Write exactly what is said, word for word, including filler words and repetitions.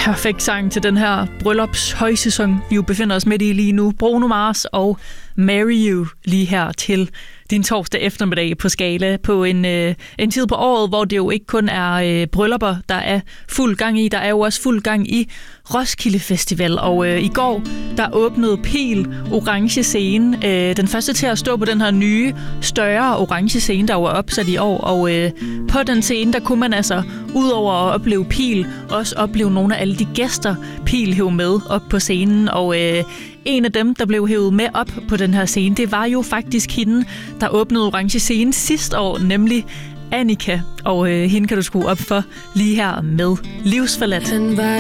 perfekt sang til den her bryllups højsæson, vi jo befinder os midt i lige nu. Bruno Mars og Marry You lige her til din torsdag eftermiddag på Skala på en, øh, en tid på året, hvor det jo ikke kun er øh, bryllupper, der er fuld gang i. Der er jo også fuld gang i Roskilde Festival, og øh, i går der åbnede Pil Orange Scene, øh, den første til at stå på den her nye, større orange scene, der var opsat i år, og øh, på den scene, der kunne man altså, udover at opleve Pil, også opleve nogle af alle de gæster, Pil hæv med op på scenen, og øh, en af dem, der blev hævet med op på den her scene, det var jo faktisk hende, der åbnede Orange Scene sidste år, nemlig Annika, og øh, hende kan du skrue op for lige her med Livsforladt. Han var